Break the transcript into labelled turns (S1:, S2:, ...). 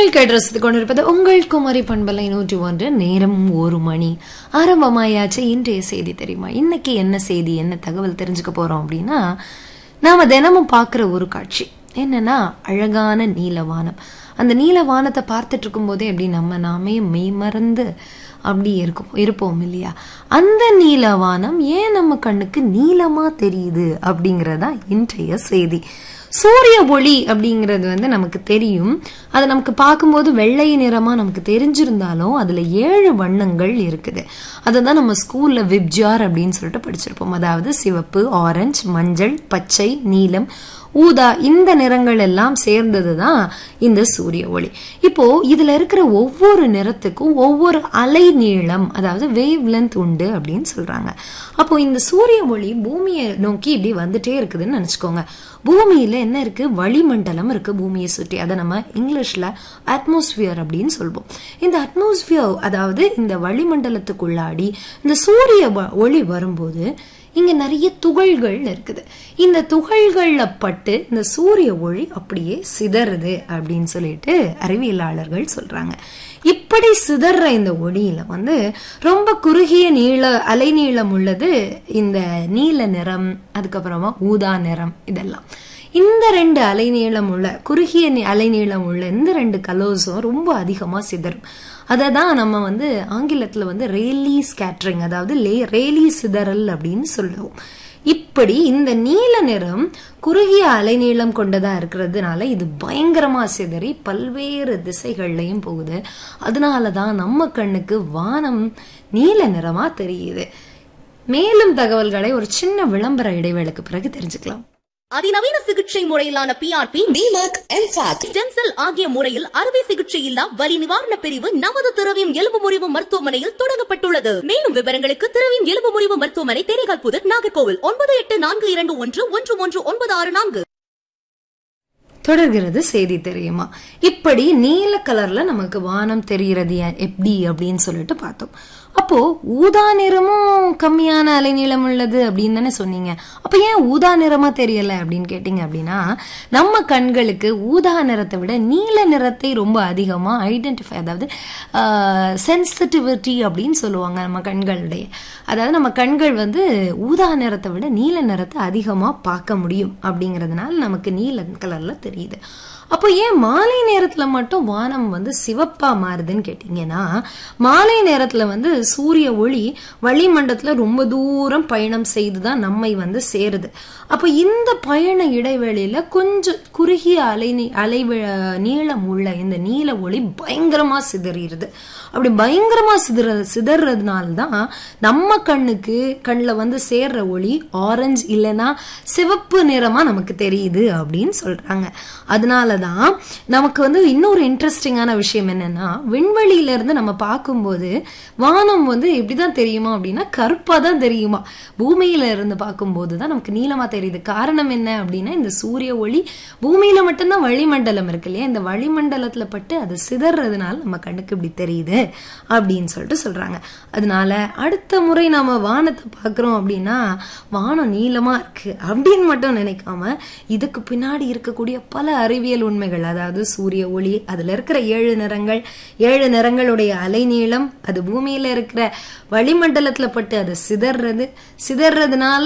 S1: நீங்கள் கேட்டு ரசித்துக் கொண்டிருப்பது உங்கள் குமரி பண்பலை 101. நேரம் 1 மணி ஆரம்பமாயாச்சு. இன்றைய செய்தி தெரியுமா? இன்னைக்கு என்ன செய்தி, என்ன தகவல் தெரிஞ்சுக்க போறோம் அப்படின்னா, நாம தினமும் பார்க்குற ஒரு காட்சி என்னன்னா அழகான நீலவானம். அந்த நீலவானத்தை பார்த்துட்டு இருக்கும் போதே அப்படி நாமே மெய்மறந்து அப்படி இருப்போம் இல்லையா? அந்த நீலவானம் ஏன் நம்ம கண்ணுக்கு நீளமா தெரியுது அப்படிங்கறதா இன்றைய செய்தி. சூரிய ஒளி அப்படிங்கிறது நமக்கு தெரியும். அது நமக்கு பார்க்கும்போது வெள்ளை நிறமா நமக்கு தெரிஞ்சிருந்தாலும் அதுல 7 வண்ணங்கள் இருக்குது. அதுதான் நம்ம ஸ்கூல்ல விப்ஜார் அப்படின்னு சொல்லிட்டு படிச்சிருப்போம். அதாவது சிவப்பு, ஆரஞ்சு, மஞ்சள், பச்சை, நீலம், ஊதா, இந்த நிறங்கள் எல்லாம் சேர்ந்ததுதான் இந்த சூரிய ஒளி. இப்போ இதுல இருக்கிற ஒவ்வொரு நிறத்துக்கும் ஒவ்வொரு அலை நீளம், அதாவது வேவ் லென்த் உண்டு அப்படின்னு சொல்றாங்க. அப்போ இந்த சூரிய ஒளி பூமியை நோக்கி இப்படி வந்துட்டே இருக்குதுன்னு நினைச்சுக்கோங்க. பூமியில என்ன இருக்கு? வளிமண்டலம் இருக்கு பூமியை சுற்றி. அதை நம்ம இங்கிலீஷ்ல அட்மாஸ்பியர் அப்படின்னு சொல்வோம். இந்த அட்மாஸ்பியர், அதாவது இந்த வளிமண்டலத்துக்குள்ளாடி இந்த சூரிய ஒளி வரும்போது இங்க நிறைய துகள்கள் இருக்குது. இந்த துகள்கள்ல பட்டு இந்த சூரிய ஒளி அப்படியே சிதறுது அப்படின்னு சொல்லிட்டு அறிவியலாளர்கள் சொல்றாங்க. இப்படி சிதற இந்த ஒளியில ரொம்ப குறுகிய அலைநீளம் உள்ளது இந்த நீல நிறம், அதுக்கப்புறமா ஊதா நிறம். இதெல்லாம் இந்த 2 அலைநீளம் உள்ள குறுகிய அலைநீளம் உள்ள இந்த 2 கலர்ஸும் ரொம்ப அதிகமா சிதறும். அததான் நம்ம ஆங்கிலத்துல ரேலி ஸ்கேட்டரிங், அதாவது ரேலி சிதறல் அப்படின்னு சொல்லுவோம். இப்படி இந்த நீல நிறம் குறுகிய அலைநீளம் கொண்டதா இருக்கிறதுனால இது பயங்கரமா சிதறி பல்வேறு திசைகள்லயும் போகுது. அதனாலதான் நம்ம கண்ணுக்கு வானம் நீல நிறமா தெரியுது. மேலும் தகவல்களை ஒரு சின்ன விளம்பர இடைவேளைக்கு பிறகு தெரிஞ்சுக்கலாம்.
S2: அதிநவீன சிகிச்சை முறையிலான PRP, DMAC, MFAC, stem cell ஆகிய முறையில் அறுவை சிகிச்சை இல்லா வலி நிவாரண பிரிவு நமது திரவியம் எலும்பு முறிவு மருத்துவமனையில் தொடங்கப்பட்டுள்ளது. மேலும் விவரங்களுக்கு திரவியம் எலும்பு முறிவு மருத்துவமனை, தேரைகால் புதர், நாகர்கோவில் 9842211964.
S1: தொடர்கிறது செய்தி தெரியுமா? இப்படி நீல கலர்ல நமக்கு வானம் தெரிகிறது எப்படி அப்படின்னு சொல்லிட்டு பார்த்தோம். அப்போ ஊதா நிறமும் கம்மியான அலைநீளம் உள்ளது அப்படின்னு தானே சொன்னீங்க. அப்ப ஏன் ஊதா நிறமா தெரியல அப்படின்னு கேட்டீங்க அப்படின்னா, நம்ம கண்களுக்கு ஊதா நிறத்தை விட நீல நிறத்தை ரொம்ப அதிகமா ஐடென்டிஃபை, அதாவது சென்சிட்டிவிட்டி அப்படின்னு சொல்லுவாங்க நம்ம கண்களுடைய. அதாவது நம்ம கண்கள் ஊதா நிறத்தை விட நீல நிறத்தை அதிகமா பார்க்க முடியும் அப்படிங்கறதுனால நமக்கு நீல கலர்ல தெரியுது. அப்போ ஏன் மாலை நேரத்துல மட்டும் வானம் சிவப்பா மாறுதுன்னு கேட்டீங்கன்னா, மாலை நேரத்துல சூரிய ஒளி வளிமண்டலத்துல ரொம்ப தூரம் பயணம் செய்துதான் நம்மை சேருது. அப்ப இந்த பயண இடைவெளியில கொஞ்சம் குறுகிய நீளம் உள்ள இந்த நீல ஒளி பயங்கரமா சிதறிடுது. அப்படி பயங்கரமா சிதறதுனால்தான் நம்ம கண்ணுல சேர்ற ஒளி ஆரஞ்சு இல்லைன்னா சிவப்பு நிறமா நமக்கு தெரியுது அப்படின்னு சொல்றாங்க. அதனாலதான் நமக்கு இன்னொரு இன்ட்ரெஸ்டிங்கான விஷயம் என்னன்னா, விண்வெளியில இருந்து நம்ம பார்க்கும்போது வானம் எப்படிதான் தெரியுமா அப்படின்னா கருப்பா தான் தெரியுமா. பூமியில இருந்து பார்க்கும்போதுதான் நமக்கு நீளமா தெரியுது. காரணம் என்ன அப்படின்னா, இந்த சூரிய ஒளி பூமியில மட்டும்தான் வளிமண்டலம் இருக்கு இல்லையா, இந்த வளிமண்டலத்துல பட்டு அது சிதறதுனால நம்ம கண்ணுக்கு இப்படி தெரியுது அப்படின்னு சொல்லிட்டு சொல்றாங்க. அதனால அடுத்த முறை நாம வானத்தை பாக்குறோம் அப்படின்னா வானம் நீளமா இருக்கு அப்படின்னு மட்டும் நினைக்காம இதுக்கு பின்னாடி இருக்கக்கூடிய பல அறிவியல் உண்மைகள், அதாவது சூரிய ஒளி, அதுல இருக்கிற 7 நிறங்களுடைய அலைநீளம், அது பூமியில இருக்கிற வளிமண்டலத்துல பட்டு அது சிதறதுனால